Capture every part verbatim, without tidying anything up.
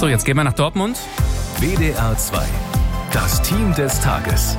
So, jetzt gehen wir nach Dortmund. W D R zwei, das Team des Tages.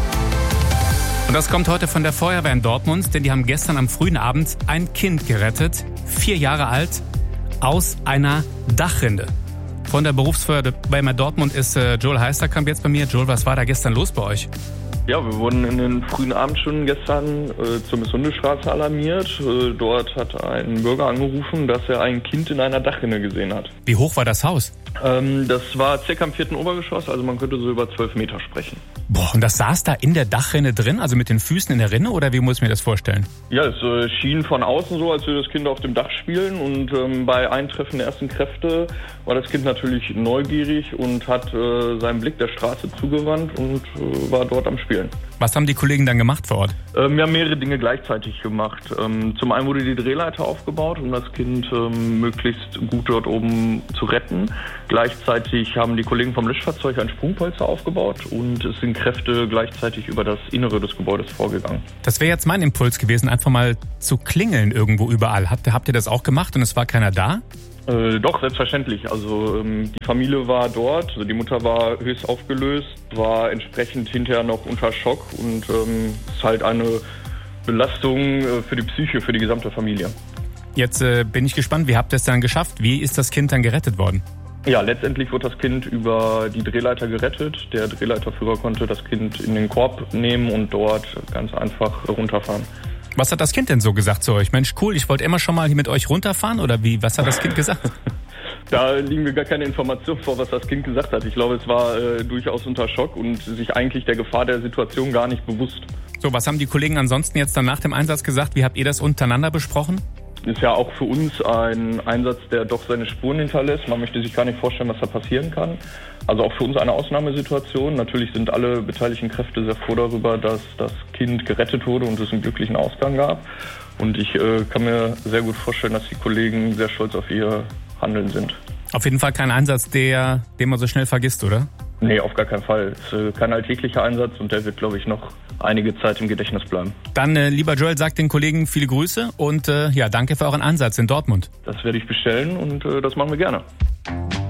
Und das kommt heute von der Feuerwehr in Dortmund, denn die haben gestern am frühen Abend ein Kind gerettet, vier Jahre alt, aus einer Dachrinne. Von der Berufsfeuerwehr Dortmund ist äh, Joel Heisterkamp jetzt bei mir. Joel, was war da gestern los bei euch? Ja, wir wurden in den frühen Abendstunden gestern äh, zur Missundestraße alarmiert. Äh, dort hat ein Bürger angerufen, dass er ein Kind in einer Dachrinne gesehen hat. Wie hoch war das Haus? Ähm, das war circa im vierten Obergeschoss, also man könnte so über zwölf Meter sprechen. Boah, und das saß da in der Dachrinne drin, also mit den Füßen in der Rinne, oder wie muss ich mir das vorstellen? Ja, es äh, schien von außen so, als würde das Kind auf dem Dach spielen und ähm, bei Eintreffen der ersten Kräfte war das Kind natürlich neugierig und hat äh, seinen Blick der Straße zugewandt und äh, war dort am Spielen. Was haben die Kollegen dann gemacht vor Ort? Ähm, wir haben mehrere Dinge gleichzeitig gemacht. Ähm, zum einen wurde die Drehleiter aufgebaut, um das Kind ähm, möglichst gut dort oben zu retten. Gleichzeitig haben die Kollegen vom Löschfahrzeug ein Sprungpolster aufgebaut und es sind Kräfte gleichzeitig über das Innere des Gebäudes vorgegangen. Das wäre jetzt mein Impuls gewesen, einfach mal zu klingeln irgendwo überall. Habt, habt ihr das auch gemacht und es war keiner da? Äh, doch, selbstverständlich. Also ähm, die Familie war dort, also die Mutter war höchst aufgelöst, war entsprechend hinterher noch unter Schock und ähm, ist halt eine Belastung äh, für die Psyche, für die gesamte Familie. Jetzt äh, bin ich gespannt, wie habt ihr es dann geschafft? Wie ist das Kind dann gerettet worden? Ja, letztendlich wurde das Kind über die Drehleiter gerettet. Der Drehleiterführer konnte das Kind in den Korb nehmen und dort ganz einfach runterfahren. Was hat das Kind denn so gesagt zu euch? Mensch, cool, ich wollte immer schon mal hier mit euch runterfahren, oder wie? Was hat das Kind gesagt? Da liegen mir gar keine Informationen vor, was das Kind gesagt hat. Ich glaube, es war äh, durchaus unter Schock und sich eigentlich der Gefahr der Situation gar nicht bewusst. So, was haben die Kollegen ansonsten jetzt dann nach dem Einsatz gesagt? Wie habt ihr das untereinander besprochen? Ist ja auch für uns ein Einsatz, der doch seine Spuren hinterlässt. Man möchte sich gar nicht vorstellen, was da passieren kann. Also auch für uns eine Ausnahmesituation. Natürlich sind alle beteiligten Kräfte sehr froh darüber, dass das Kind gerettet wurde und es einen glücklichen Ausgang gab. Und ich äh, kann mir sehr gut vorstellen, dass die Kollegen sehr stolz auf ihr Handeln sind. Auf jeden Fall kein Einsatz, der, den man so schnell vergisst, oder? Nee, auf gar keinen Fall. Es ist äh, kein alltäglicher Einsatz und der wird, glaube ich, noch einige Zeit im Gedächtnis bleiben. Dann, äh, lieber Joel, sagt den Kollegen viele Grüße und äh, ja, danke für euren Einsatz in Dortmund. Das werde ich bestellen und äh, das machen wir gerne.